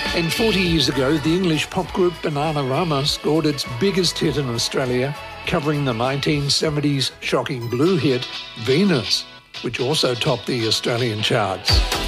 And 40 years ago, the English pop group Bananarama scored its biggest hit in Australia, covering the 1970s shocking blue hit, Venus, which also topped the Australian charts.